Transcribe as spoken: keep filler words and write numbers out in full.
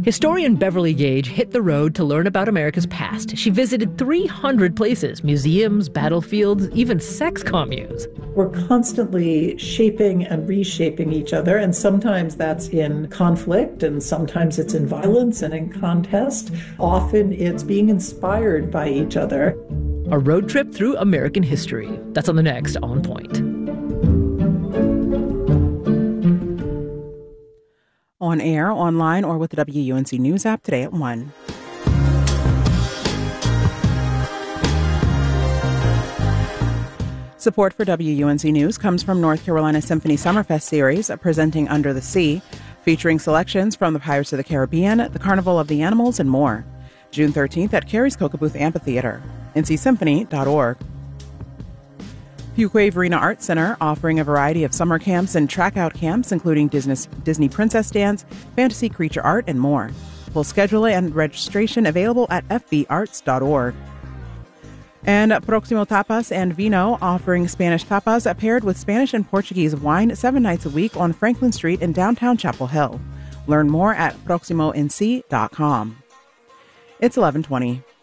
Historian Beverly Gage hit the road to learn about America's past. She visited three hundred places, museums, battlefields, even sex communes. We're constantly shaping and reshaping each other, and sometimes that's in conflict, and sometimes it's in violence and in contest. Often it's being inspired by each other. A road trip through American history. That's on the next On Point. On air, online, or with the W U N C News app today at one. Support for W U N C News comes from North Carolina Symphony Summerfest Series, presenting Under the Sea, featuring selections from the Pirates of the Caribbean, the Carnival of the Animals, and more. June thirteenth at Carey's Kokobuth Amphitheater. N C symphony dot org. Fuquay Varina Art Center, offering a variety of summer camps and track-out camps, including Disney, Disney Princess Dance, fantasy creature art, and more. Full schedule and registration available at f v arts dot org. And Proximo Tapas and Vino, offering Spanish tapas paired with Spanish and Portuguese wine seven nights a week on Franklin Street in downtown Chapel Hill. Learn more at proximo n c dot com. It's eleven twenty.